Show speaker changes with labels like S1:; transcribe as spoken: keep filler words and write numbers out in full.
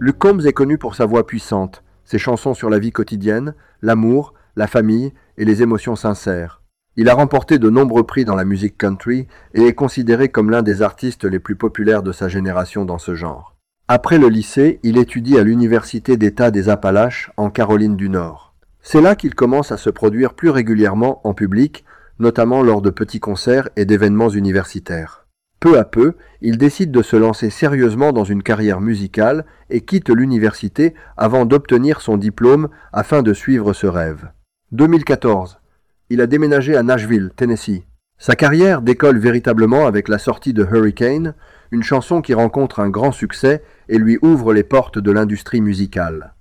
S1: Luke Combs est connu pour sa voix puissante, ses chansons sur la vie quotidienne, l'amour, la famille et les émotions sincères. Il a remporté de nombreux prix dans la musique country et est considéré comme l'un des artistes les plus populaires de sa génération dans ce genre. Après le lycée, il étudie à l'Université d'État des Appalaches en Caroline du Nord. C'est là qu'il commence à se produire plus régulièrement en public, notamment lors de petits concerts et d'événements universitaires. Peu à peu, il décide de se lancer sérieusement dans une carrière musicale et quitte l'université avant d'obtenir son diplôme afin de suivre ce rêve. deux mille quatorze. Il a déménagé à Nashville, Tennessee. Sa carrière décolle véritablement avec la sortie de Hurricane, une chanson qui rencontre un grand succès et lui ouvre les portes de l'industrie musicale.